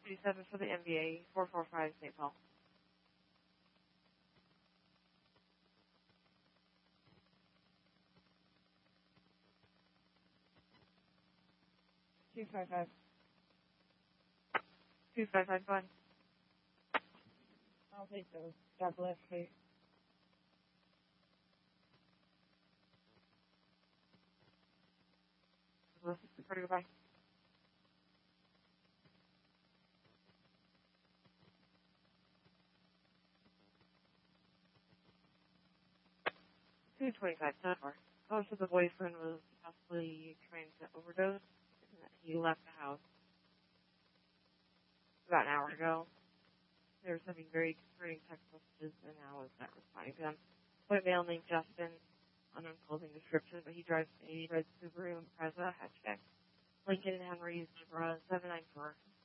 27 for the NBA, 445 St. Paul. Two five five. 255, go ahead. I'll take those. God bless, please. Goodbye. 225, not far. Also, the boyfriend was possibly trying to overdose. He left the house about an hour ago. They were sending very concerning text messages, and now is not responding to them. White male named Justin, ununfolding description, but he drives a red Subaru Impreza hatchback. Lincoln Henry's Libra 794.